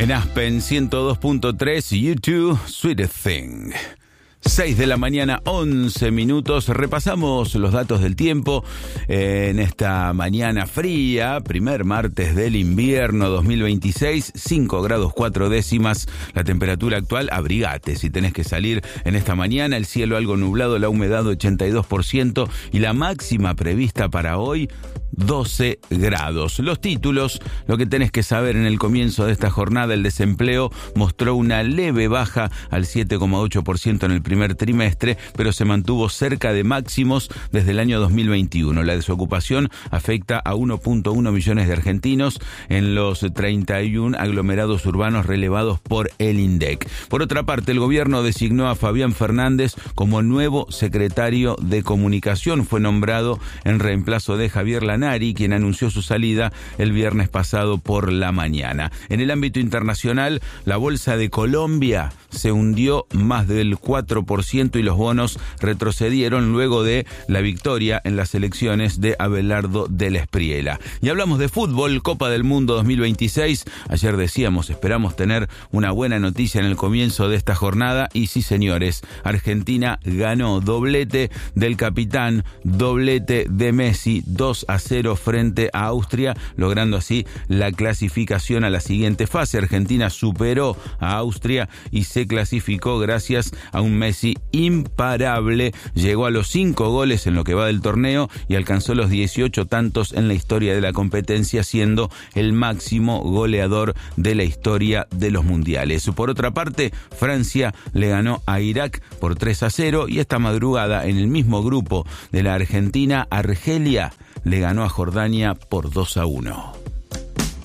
En Aspen 102.3, YouTube, Sweetest Thing. 6 de la mañana, 11 minutos. Repasamos los datos del tiempo en esta mañana fría, primer martes del invierno 2026, 5 grados 4 décimas. La temperatura actual, abrigate si tenés que salir en esta mañana. El cielo algo nublado, la humedad 82% y la máxima prevista para hoy, 12 grados. Los títulos, lo que tenés que saber en el comienzo de esta jornada: el desempleo mostró una leve baja al 7,8% en el primer trimestre, pero se mantuvo cerca de máximos desde el año 2021. La desocupación afecta a 1.1 millones de argentinos en los 31 aglomerados urbanos relevados por el INDEC. Por otra parte, el gobierno designó a Fabián Fernández como nuevo secretario de Comunicación. Fue nombrado en reemplazo de Javier Lanari, quien anunció su salida el viernes pasado por la mañana. En el ámbito internacional, la bolsa de Colombia se hundió más del 4% y los bonos retrocedieron luego de la victoria en las elecciones de Abelardo del Espriella. Y hablamos de fútbol, Copa del Mundo 2026. Ayer decíamos, esperamos tener una buena noticia en el comienzo de esta jornada. Y sí, señores, Argentina ganó, doblete del capitán, doblete de Messi, 2-0 frente a Austria, logrando así la clasificación a la siguiente fase. Argentina superó a Austria y se clasificó gracias a un Messi imparable. Llegó a los 5 goles en lo que va del torneo y alcanzó los 18 tantos en la historia de la competencia, siendo el máximo goleador de la historia de los mundiales. Por otra parte, Francia le ganó a Irak por 3-0 y esta madrugada, en el mismo grupo de la Argentina, Argelia le ganó a Jordania por 2-1.